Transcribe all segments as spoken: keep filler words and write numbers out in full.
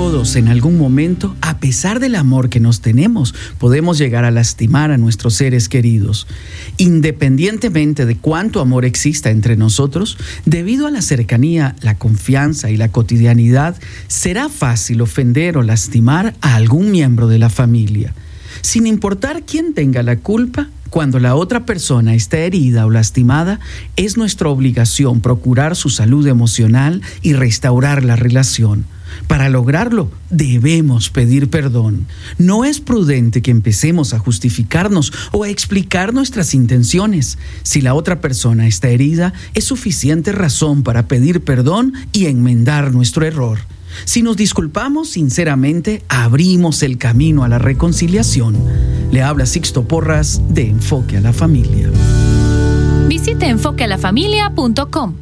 Todos en algún momento, a pesar del amor que nos tenemos, podemos llegar a lastimar a nuestros seres queridos. Independientemente de cuánto amor exista entre nosotros, debido a la cercanía, la confianza y la cotidianidad, será fácil ofender o lastimar a algún miembro de la familia. Sin importar quién tenga la culpa, cuando la otra persona está herida o lastimada, es nuestra obligación procurar su salud emocional y restaurar la relación. Para lograrlo, debemos pedir perdón. No es prudente que empecemos a justificarnos o a explicar nuestras intenciones. Si la otra persona está herida, es suficiente razón para pedir perdón y enmendar nuestro error. Si nos disculpamos sinceramente, abrimos el camino a la reconciliación. Le habla Sixto Porras de Enfoque a la Familia. Visite enfoque a la familia punto com.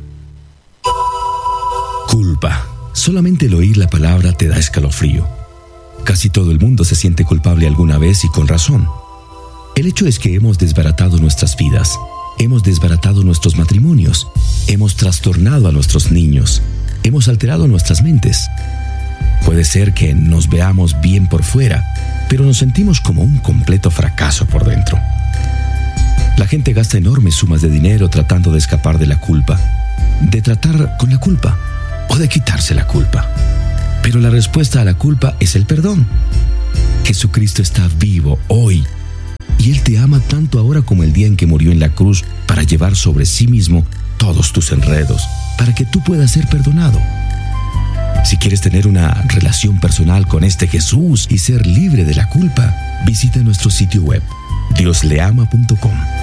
Culpa. Solamente el oír la palabra te da escalofrío. Casi todo el mundo se siente culpable alguna vez y con razón. El hecho es que hemos desbaratado nuestras vidas, hemos desbaratado nuestros matrimonios, hemos trastornado a nuestros niños, hemos alterado nuestras mentes. Puede ser que nos veamos bien por fuera, pero nos sentimos como un completo fracaso por dentro. La gente gasta enormes sumas de dinero tratando de escapar de la culpa, de tratar con la culpa o de quitarse la culpa. Pero la respuesta a la culpa es el perdón. Jesucristo está vivo hoy y Él te ama tanto ahora como el día en que murió en la cruz para llevar sobre sí mismo todos tus enredos, para que tú puedas ser perdonado. Si quieres tener una relación personal con este Jesús y ser libre de la culpa, visita nuestro sitio web dios le ama punto com.